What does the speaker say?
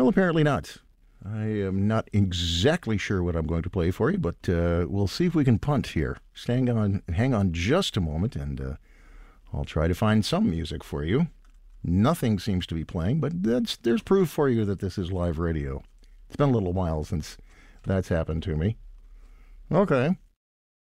Well, apparently not. I am not exactly sure what I'm going to play for you, but we'll see if we can punt here. Hang on just a moment, and I'll try to find some music for you. Nothing seems to be playing, but there's proof for you that this is live radio. It's been a little while since that's happened to me. Okay.